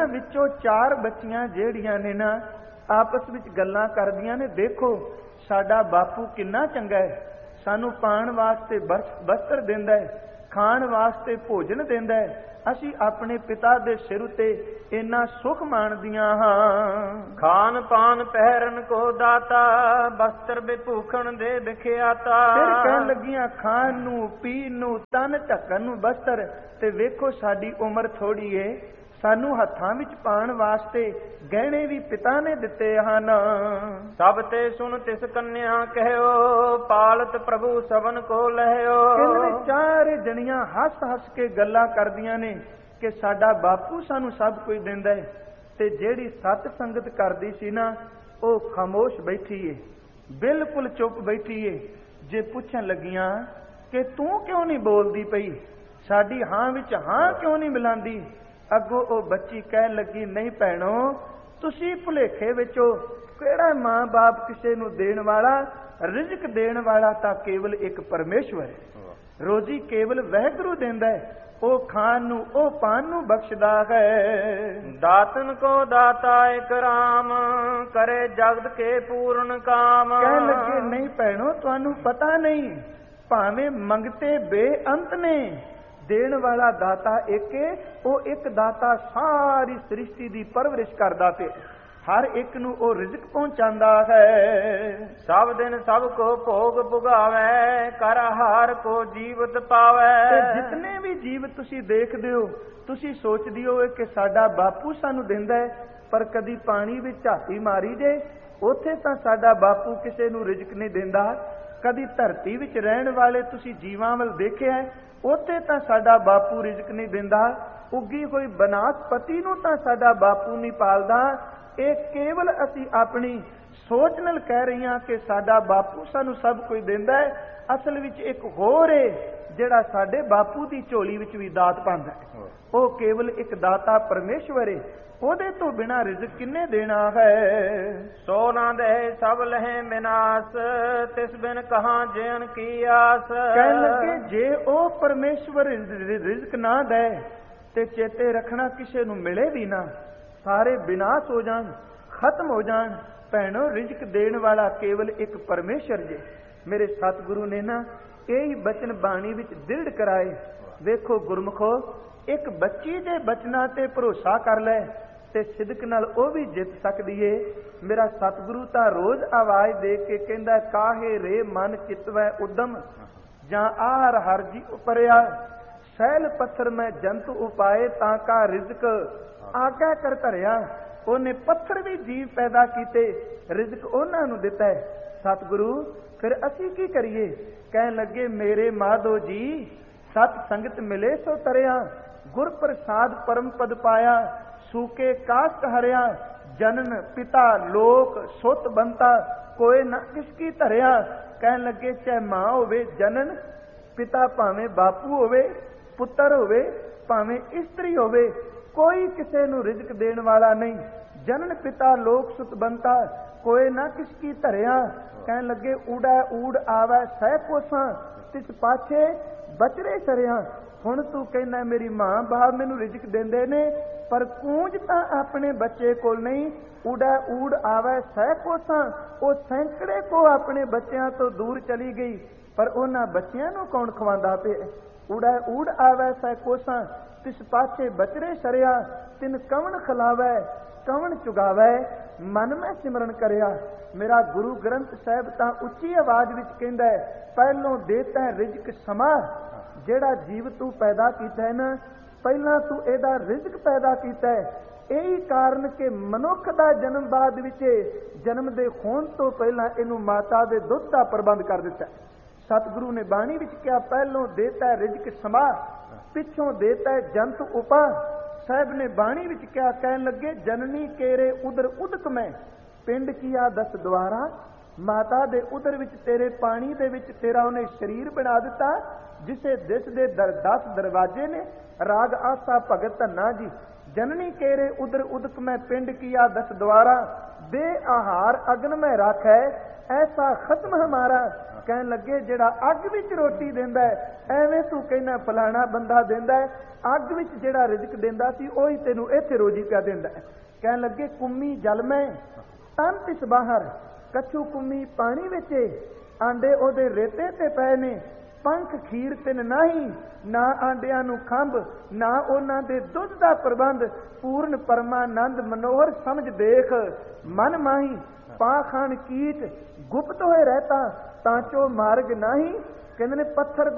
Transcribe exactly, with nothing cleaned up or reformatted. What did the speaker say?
ਇਹਨਾਂ ਵਿੱਚੋਂ ਚਾਰ ਬੱਚੀਆਂ ਜਿਹੜੀਆਂ ਨੇ ਨਾ ਆਪਸ ਵਿੱਚ ਗੱਲਾਂ ਕਰਦੀਆਂ ਨੇ, ਦੇਖੋ ਸਾਡਾ ਬਾਪੂ ਕਿੰਨਾ ਚੰਗਾ ਹੈ, ਸਾਨੂੰ ਪਾਣ ਵਾਸਤੇ ਬਸਤਰ ਦਿੰਦਾ ਹੈ, ਖਾਣ ਵਾਸਤੇ ਭੋਜਨ ਦਿੰਦਾ ਹੈ, ਅਸੀਂ ਆਪਣੇ ਪਿਤਾ ਦੇ ਸਿਰ ਉਤੇ ਇੰਨਾ ਸੁਖ ਮਾਣਦੀਆਂ ਹਾਂ। ਖਾਨ ਪਾਨ ਪਹਿਰਨ ਕੋ ਦਾਤਾ, ਬਸਤਰ ਬਿਭੂਖਣ ਦੇ ਵਿਖਿਆਤਾ। ਫਿਰ ਕਹਿਣ ਲੱਗੀਆਂ ਖਾਣ ਨੂੰ, ਪੀਣ ਨੂੰ, ਤਨ ਢੱਕਣ ਨੂੰ ਬਸਤਰ, ਤੇ ਵੇਖੋ ਸਾਡੀ ਉਮਰ ਥੋੜੀ ਏ, ਸਾਨੂੰ ਹੱਥਾਂ ਵਿੱਚ ਪਾਣ ਵਾਸਤੇ ਗਹਿਣੇ ਵੀ ਪਿਤਾ ਨੇ ਦਿੱਤੇ ਹਨ। ਸਭ ਤੇ ਸੁਣ ਤਿਸ ਕੰਨਿਆ ਕਹਿਓ, ਪਾਲਤ ਪ੍ਰਭੂ ਸਭਨ ਕੋ ਲਹਿਓ। ਕਹਿੰਦੇ ਚਾਰ ਜਣੀਆਂ ਹੱਸ ਹੱਸ ਕੇ ਗੱਲਾਂ ਕਰਦੀਆਂ ਨੇ ਕਿ ਸਾਡਾ ਬਾਪੂ ਸਾਨੂੰ ਸਭ ਕੁਝ ਦਿੰਦਾ ਹੈ, ਤੇ ਜਿਹੜੀ ਸਤ ਸੰਗਤ ਕਰਦੀ ਸੀ ਨਾ ਉਹ ਖਾਮੋਸ਼ ਬੈਠੀ ਏ, ਬਿਲਕੁਲ ਚੁੱਪ ਬੈਠੀ ਏ। ਜੇ ਪੁੱਛਣ ਲੱਗੀਆਂ ਕਿ ਤੂੰ ਕਿਉਂ ਨਹੀਂ ਬੋਲਦੀ ਪਈ, ਸਾਡੀ ਹਾਂ ਵਿੱਚ ਹਾਂ ਕਿਉਂ ਨਹੀਂ ਮਿਲਾਂਦੀ, ਅੱਗੋਂ ਉਹ ਬੱਚੀ ਕਹਿਣ ਲੱਗੀ, ਨਹੀਂ ਭੈਣੋ, ਤੁਸੀਂ ਭੁਲੇਖੇ ਵਿੱਚੋਂ, ਕਿਹੜਾ ਮਾਂ ਬਾਪ ਕਿਸੇ ਨੂੰ ਦੇਣ ਵਾਲਾ, ਰਿਜ਼ਕ ਦੇਣ ਵਾਲਾ ਤਾਂ ਕੇਵਲ ਇੱਕ ਪਰਮੇਸ਼ਵਰ ਹੈ। ਰੋਜ਼ੀ ਕੇਵਲ ਵਾਹਿਗੁਰੂ ਦਿੰਦਾ ਹੈ, ਉਹ ਖਾਣ ਨੂੰ, ਉਹ ਪਾਣ ਨੂੰ ਬਖਸ਼ਦਾ ਹੈ। ਦਾਤਨ ਕੋ ਦਾਤਾ ਇਕ ਰਾਮ, ਕਰੇ ਜਗਤ ਕੇ ਪੂਰਨ ਕਾਮ। ਕਹਿਣ ਲੱਗੇ, ਨਹੀਂ ਭੈਣੋ, ਤੁਹਾਨੂੰ ਪਤਾ ਨਹੀਂ, ਭਾਵੇਂ ਮੰਗਤੇ ਬੇਅੰਤ ਨੇ, ਦੇਣ ਵਾਲਾ ਦਾਤਾ ਇੱਕ ਹੈ, ਉਹ ਇੱਕ ਦਾਤਾ ਸਾਰੀ ਸ੍ਰਿਸ਼ਟੀ ਦੀ ਪਰਵਰਿਸ਼ ਕਰਦਾ ਤੇ ਹਰ ਇੱਕ ਨੂੰ ਉਹ ਰਿਜ਼ਕ ਪਹੁੰਚਾਉਂਦਾ ਹੈ। ਸਭ ਦਿਨ ਸਭ ਕੋ ਭੋਗ ਭੁਗਾਵੇ, ਕਰ ਹਾਰ ਕੋ ਜੀਵਤ ਪਾਵੇ। ਤੇ ਜਿਤਨੇ ਵੀ ਜੀਵ ਤੁਸੀਂ ਦੇਖਦੇ ਹੋ, ਤੁਸੀਂ ਸੋਚਦੇ ਹੋ ਕਿ ਸਾਡਾ ਬਾਪੂ ਸਾਨੂੰ ਦਿੰਦਾ ਹੈ, ਪਰ ਕਦੀ ਪਾਣੀ ਵਿੱਚ ਝਾਤੀ ਮਾਰੀ ਜੇ, ਉੱਥੇ ਤਾਂ ਸਾਡਾ ਬਾਪੂ ਕਿਸੇ ਨੂੰ ਰਿਜ਼ਕ ਨਹੀਂ ਦਿੰਦਾ। ਕਦੀ ਧਰਤੀ ਵਿੱਚ ਰਹਿਣ ਵਾਲੇ ਤੁਸੀਂ ਜੀਵਾਂ ਵੱਲ ਦੇਖਿਆ, ਉੱਥੇ ਤਾਂ ਸਾਡਾ ਬਾਪੂ ਰਿਜ਼ਕ ਨਹੀਂ ਦਿੰਦਾ। ਉੱਗੀ ਹੋਈ ਬਨਾਸਪਤੀ ਨੂੰ ਤਾਂ ਸਾਡਾ ਬਾਪੂ ਨਹੀਂ ਪਾਲਦਾ। ਇਹ ਕੇਵਲ ਅਸੀਂ ਆਪਣੀ ਸੋਚ ਨਾਲ ਕਹਿ ਰਹੇ ਹਾਂ ਕਿ ਸਾਡਾ ਬਾਪੂ ਸਾਨੂੰ ਸਭ ਕੁਝ ਦਿੰਦਾ ਹੈ। ਅਸਲ ਵਿੱਚ ਇੱਕ ਹੋਰ ਏ ਜਿਹੜਾ ਸਾਡੇ ਬਾਪੂ ਦੀ ਝੋਲੀ ਵਿੱਚ ਵੀ ਦਾਤ ਪਾਉਂਦਾ ਹੈ, ਉਹ ਕੇਵਲ ਇੱਕ ਦਾਤਾ ਪਰਮੇਸ਼ਵਰ ਏ, ਉਹਦੇ ਤੋਂ ਬਿਨਾਂ ਰਿਜ਼ਕ ਕਿੰਨੇ ਦੇਣਾ ਹੈ। ਸੋ ਨਾ ਦੇ ਸਭ ਲਹੇ ਵਿਨਾਸ਼, ਤਿਸ ਬਿਨ ਕਹਾਂ ਜੀਣ ਕੀ ਆਸ। ਕਹਿਣ ਲੱਗੇ, ਜੇ ਉਹ ਪਰਮੇਸ਼ਵਰ ਰਿਜ਼ਕ ਨਾ ਦੇ ਤੇ ਚੇਤੇ ਰੱਖਣਾ ਕਿਸੇ ਨੂੰ ਮਿਲੇ ਵੀ ਨਾ, ਸਾਰੇ ਵਿਨਾਸ਼ ਹੋ ਜਾਣ, ਖਤਮ ਹੋ ਜਾਣ। ਭੈਣੋ, ਰਿਜ਼ਕ ਦੇਣ ਵਾਲਾ ਕੇਵਲ ਇੱਕ ਪਰਮੇਸ਼ਰ ਜੇ। ਮੇਰੇ ਸਤਿਗੁਰੂ ਨੇ ਨਾ ਇਹ ਹੀ ਬਚਨ ਬਾਣੀ ਵਿੱਚ ਦ੍ਰਿੜ ਕਰਾਏ। ਵੇਖੋ ਗੁਰਮੁਖੋ, ਇੱਕ ਬੱਚੀ ਦੇ ਬਚਨਾਂ ਤੇ ਭਰੋਸਾ ਕਰ ਲੈ ਤੇ ਸਿਦਕ ਨਾਲ ਉਹ ਵੀ ਜਿੱਤ ਸਕਦੀ ਏ। ਮੇਰਾ ਸਤਿਗੁਰੂ ਤਾਂ ਰੋਜ਼ ਆਵਾਜ਼ ਦੇ ਕੇ ਕਹਿੰਦਾ, ਕਾਹੇ ਰੇ ਮਨ ਚਿਤਵੈ ਉਦਮ, ਜਾਂ ਆਹਰ ਹਰ ਜੀ ਉਪਰਿਆ, ਸਹਿਲ ਪੱਥਰ ਮੈਂ ਜੰਤ ਉਪਾਏ, ਤਾਂ ਕਾ ਰਿਜ਼ਕ ਆਗਾ ਕਰ ਧਰਿਆ। ਉਹਨੇ ਪੱਥਰ ਵੀ ਜੀਵ ਪੈਦਾ ਕੀਤੇ, ਰਿਜ਼ਕ ਉਹਨਾਂ ਨੂੰ ਦਿੱਤਾ ਹੈ। ਸਤਿਗੁਰੂ, ਫਿਰ ਅਸੀਂ ਕੀ ਕਰੀਏ? ਕਹਿਣ ਲੱਗੇ, ਮੇਰੇ ਮਾਧੋ ਜੀ, ਸਤ ਸੰਗਤ ਮਿਲੇ ਸੋ ਤਰਿਆ, ਗੁਰ ਪ੍ਰਸਾਦ ਪਰਮ ਪਦ ਪਾਇਆ, ਸੂਕੇ ਕਾਸ਼ਟ ਹਰਿਆ, ਜਨਨ ਪਿਤਾ ਲੋਕ ਸੁਤ ਬੰਤਾ, ਕੋਏ ਨਾ ਕਿਸ ਕੀ ਧਰਿਆ। ਕਹਿਣ ਲੱਗੇ, ਚਾਹੇ ਮਾਂ ਹੋਵੇ, ਜਨਨ ਪਿਤਾ, ਭਾਵੇਂ ਬਾਪੂ ਹੋਵੇ, ਪੁੱਤਰ ਹੋਵੇ, ਭਾਵੇਂ ਇਸਤਰੀ ਹੋਵੇ, ਕੋਈ ਕਿਸੇ ਨੂੰ ਰਿਜ਼ਕ ਦੇਣ ਵਾਲਾ ਨਹੀਂ। ਜਨਨ ਪਿਤਾ ਲੋਕ ਸੁਤ ਬੰਤਾ, ਕੋਏ ਨਾ ਕਿਸ ਕੀ ਧਰਿਆ। ਕਹਿਣ ਲੱਗੇ, ਊੜਾ ਊੜ ਆਵੈ ਸਹਿ ਕੋਸਾਂ, ਤਿਸ ਪਾਛੇ ਬਚਰੇ ਸਰਿਆ। ਹੁਣ ਤੂੰ ਕਹਿੰਦਾ ਮੇਰੀ ਮਾਂ ਬਾਪ ਮੈਨੂੰ ਰਿਜ਼ਕ ਦਿੰਦੇ ਨੇ, ਪਰ ਕੂੰਜ ਤਾਂ ਆਪਣੇ ਬੱਚੇ ਕੋਲ ਨਹੀਂ। ਊੜਾ ਊੜ ਆਵੈ ਸਹਿ ਕੋਸਾਂ, ਉਹ ਸੈਂਕੜੇ ਕੋ ਆਪਣੇ ਬੱਚਿਆਂ ਤੋਂ ਦੂਰ ਚਲੀ ਗਈ, ਪਰ ਉਹਨਾਂ ਬੱਚਿਆਂ ਨੂੰ ਕੌਣ ਖਵਾਉਂਦਾ ਪਿਆ? ਊੜਾ ਊੜ ਆਵੈ ਸਹਿ ਕੋਸਾਂ, ਤਿਸ ਪਾਛੇ ਬਚਰੇ ਸਰਿਆ। ਤਿਨ ਕਵਣ ਖਿਲਾਵੈ ਕਵਣ ਚੁਗਾਵੈ, ਮਨ ਮੈਂ ਸਿਮਰਨ ਕਰਿਆ। ਮੇਰਾ ਗੁਰੂ ਗ੍ਰੰਥ ਸਾਹਿਬ ਤਾਂ ਉੱਚੀ ਆਵਾਜ਼ ਵਿੱਚ ਕਹਿੰਦਾ ਹੈ, ਪਹਿਲੋਂ ਦੇਤਾ ਰਿਜ਼ਕ ਸਮਾ। ਜਿਹੜਾ ਜੀਵ ਤੂੰ ਪੈਦਾ ਕੀਤਾ ਹੈ ਨਾ, ਪਹਿਲਾਂ ਤੂੰ ਇਹਦਾ ਰਿਜ਼ਕ ਪੈਦਾ ਕੀਤਾ ਹੈ। ਇਹੀ ਕਾਰਨ ਕਿ ਮਨੁੱਖ ਦਾ ਜਨਮ ਬਾਅਦ ਵਿੱਚ, ਜਨਮ ਦੇ ਹੋਣ ਤੋਂ ਪਹਿਲਾਂ ਇਹਨੂੰ ਮਾਤਾ ਦੇ ਦੁੱਧ ਦਾ ਪ੍ਰਬੰਧ ਕਰ ਦਿੱਤਾ। ਸਤਿਗੁਰੂ ਨੇ ਬਾਣੀ ਵਿੱਚ ਕਿਹਾ, ਪਹਿਲੋਂ ਦੇਤਾ ਰਿਜ਼ਕ ਸਮਾ, ਪਿੱਛੋਂ ਦੇਤਾ ਜੰਤ ਉਪਾ। ਸਾਹਿਬ ਨੇ ਬਾਣੀ ਵਿੱਚ ਕਿਹਾ, ਕਹਿਣ ਲੱਗੇ, ਜਨਨੀ ਕੇਰੇ ਉਦਰ ਉਦਕ ਮੈਂ, ਪਿੰਡ ਕੀਆ ਦਸ ਦੁਆਰਾ। ਮਾਤਾ ਦੇ ਉਦਰ ਵਿੱਚ ਤੇਰੇ ਪਾਣੀ ਦੇ ਵਿੱਚ ਤੇਰਾ ਉਹਨੇ ਸਰੀਰ ਬਣਾ ਦਿੱਤਾ, ਜਿਸੇ ਦਿਸ ਦੇ ਦਰ ਦਸ ਦਰਵਾਜ਼ੇ ਨੇ। ਰਾਗ ਆਸਾ ਭਗਤ ਧੰਨਾ ਜੀ, जननी केरे उदर उदक में पिंड किया दस द्वारा, दे आहार अग्न में राखै ऐसा खत्म हमारा। कहन लगे जेड़ा अग विच रोटी देंदा है एवें तू कहना फलाना बंदा देंदा है, अग विच जेड़ा रिजक देंदा सी ओही तैनू इत्थे रोजी पिया देंदा है। कहन लगे कुम्मी जल में तन तिस बाहर, कछू कुम्मी पानी विच, आंडे ओदे रेते ते पए ने, पंख खीर तिन नाही, ना आंडियां नू खंभ, ना उन्हां दे दुध दा प्रबंध, पूर्ण परमानंद मनोहर समझ देख मन माही, पाखान कीट गुप्त होए रहता तांचो मार्ग नाही। कहंदे ने पत्थर